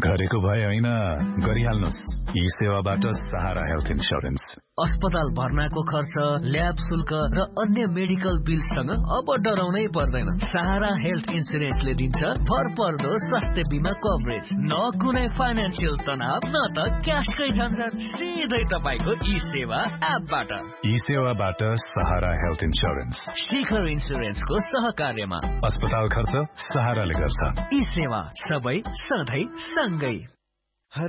गरेको भए होइन, गरिहाल्नुस्। यी सेवाबाट सहारा हेल्थ इन्स्योरेन्स। अस्पताल भर्नाको खर्च, ल्याब शुल्क र अन्य मेडिकल बिलसँग अब डराउनै पर्दैन। सहारा हेल्थ इन्स्योरेन्सले दिन्छ भरपर्दो स्वास्थ्य बिमा कभरेज। न कुनै फाइनान्सियल तनाव, न त क्यासकै झन्झट, सिधै तपाईको ई सेवा एपबाट। ई सेवाबाट सहारा हेल्थ इन्स्योरेन्स शिखर इन्स्योरेन्सको सहकार्यमा। अस्पताल खर्च सहाराले गर्छ। ई सेवा सबै सधैँ सँगै।